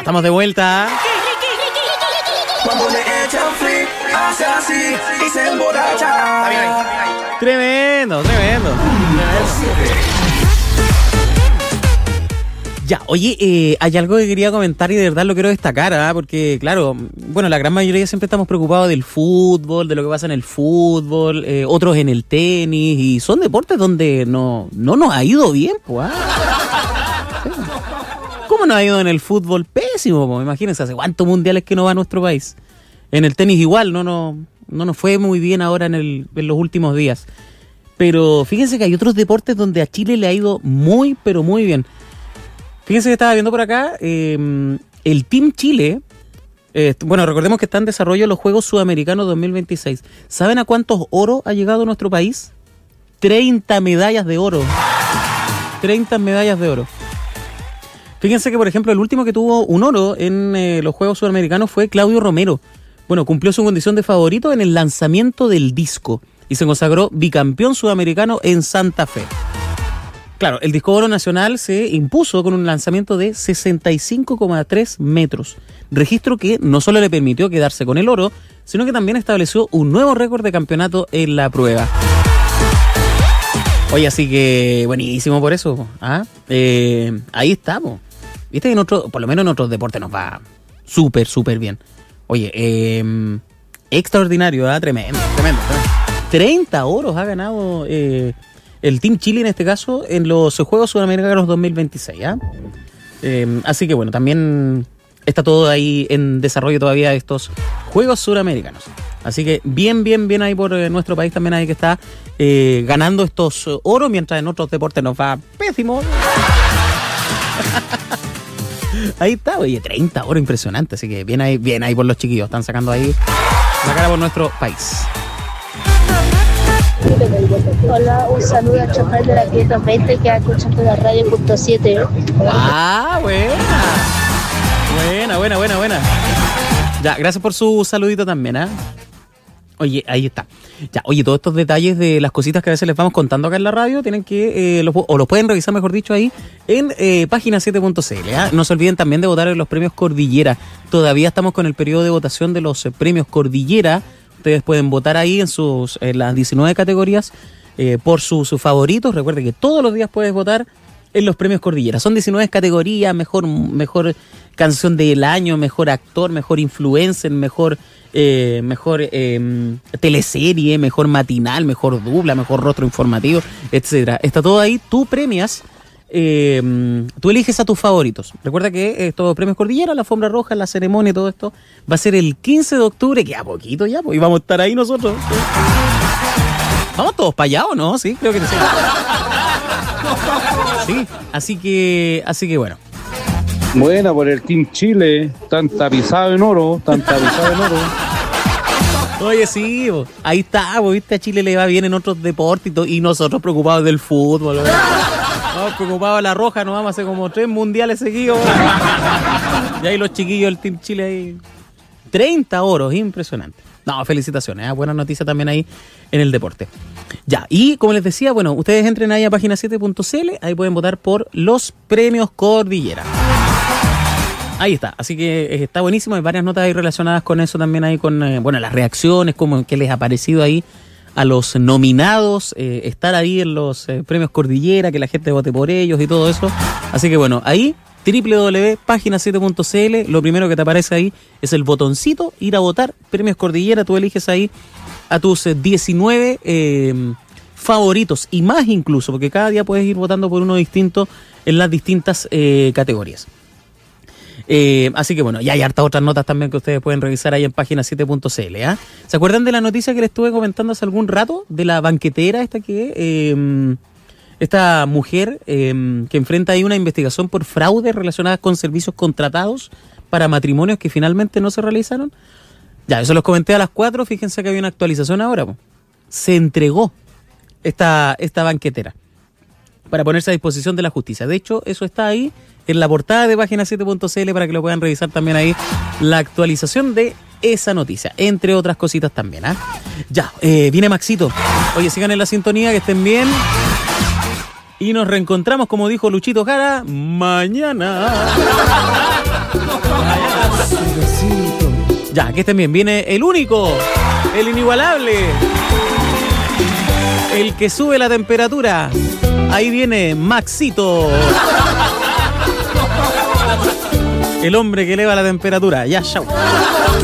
estamos de vuelta. Cuando le echan free, hace así y se emborracha. Tremendo. Ya, oye, hay algo que quería comentar y de verdad lo quiero destacar, ¿ah? Porque, claro, bueno, la gran mayoría siempre estamos preocupados del fútbol, de lo que pasa en el fútbol, otros en el tenis, y son deportes donde no nos ha ido bien, pues, ¿ah? Sí. ¿Cómo nos ha ido en el fútbol? Pésimo, pues, imagínense, hace cuántos mundiales que no va a nuestro país. En el tenis igual, no nos fue muy bien ahora en los últimos días. Pero fíjense que hay otros deportes donde a Chile le ha ido muy, pero muy bien. Fíjense que estaba viendo por acá, el Team Chile, bueno, recordemos que está en desarrollo los Juegos Sudamericanos 2026. ¿Saben a cuántos oro ha llegado a nuestro país? 30 medallas de oro. 30 medallas de oro. Fíjense que, por ejemplo, el último que tuvo un oro en los Juegos Sudamericanos fue Claudio Romero. Bueno, cumplió su condición de favorito en el lanzamiento del disco y se consagró bicampeón sudamericano en Santa Fe. Claro, el disco oro nacional se impuso con un lanzamiento de 65,3 metros, registro que no solo le permitió quedarse con el oro, sino que también estableció un nuevo récord de campeonato en la prueba. Oye, así que buenísimo por eso, ¿ah? Ahí estamos. Viste que por lo menos en otros deportes nos va súper, súper bien. Oye, extraordinario, ¿ah? Tremendo. 30 oros ha ganado el Team Chile en este caso en los Juegos Sudamericanos 2026, ¿ah? Así que bueno, también está todo ahí en desarrollo todavía estos Juegos Sudamericanos. Así que bien ahí por nuestro país también hay que está ganando estos oros, mientras en otros deportes nos va pésimo. Ahí está, oye, 30 oros, impresionante. Así que bien ahí por los chiquillos, están sacando ahí la cara por nuestro país. Hola, un saludo a chofer de la 520 que ha escuchado la radio.7. Ah, buena. Ya, gracias por su saludito también, ¿eh? Oye, ahí está. Ya, oye, todos estos detalles de las cositas que a veces les vamos contando acá en la radio, tienen que, los pueden revisar, mejor dicho, ahí en página7.cl, ¿eh? No se olviden también de votar en los premios Cordillera. Todavía estamos con el periodo de votación de los premios Cordillera. Ustedes pueden votar ahí en las 19 categorías por sus favoritos. Recuerden que todos los días puedes votar en los premios Cordillera. Son 19 categorías: mejor canción del año, mejor actor, mejor influencer, mejor teleserie, mejor matinal, mejor dupla, mejor rostro informativo, etcétera. Está todo ahí. Tú premias. Tú eliges a tus favoritos. Recuerda que estos premios Cordillera, la alfombra roja, la ceremonia y todo esto va a ser el 15 de octubre, que a poquito ya, pues, y vamos a estar ahí nosotros. ¿Vamos todos para allá o no? Sí, creo que sí. Sí, así que bueno. Buena por el Team Chile, tan tapizado en oro. Oye, sí, ahí está, viste, a Chile le va bien en otros deportes y nosotros preocupados del fútbol. No, preocupado la roja, nos vamos a hacer como 3 mundiales seguidos. Y ahí los chiquillos del Team Chile ahí. 30 oros, impresionante. No, felicitaciones, buena noticia también ahí en el deporte. Ya, y como les decía, bueno, ustedes entren ahí a página7.cl, ahí pueden votar por los premios Cordillera. Ahí está, así que está buenísimo, hay varias notas ahí relacionadas con eso también ahí, con las reacciones, como que les ha parecido ahí a los nominados, estar ahí en los premios Cordillera, que la gente vote por ellos y todo eso. Así que bueno, ahí www.página7.cl, lo primero que te aparece ahí es el botoncito, ir a votar, premios Cordillera, tú eliges ahí a tus 19 favoritos y más incluso, porque cada día puedes ir votando por uno distinto en las distintas categorías. Así que bueno, y hay hartas otras notas también que ustedes pueden revisar ahí en página7.cl, ¿eh? ¿Se acuerdan de la noticia que les estuve comentando hace algún rato? De la banquetera esta mujer que enfrenta ahí una investigación por fraude relacionadas con servicios contratados para matrimonios que finalmente no se realizaron. Ya, eso los comenté a las 4, fíjense que había una actualización ahora. Se entregó esta banquetera para ponerse a disposición de la justicia. De hecho, eso está ahí en la portada de página7.cl para que lo puedan revisar también ahí, la actualización de esa noticia, entre otras cositas también, ¿eh? Ya, viene Maxito. Oye, sigan en la sintonía, que estén bien. Y nos reencontramos, como dijo Luchito Jara, mañana. Ya, que estén bien. Viene el único, el inigualable, el que sube la temperatura. Ahí viene Maxito. El hombre que eleva la temperatura. Ya, chao.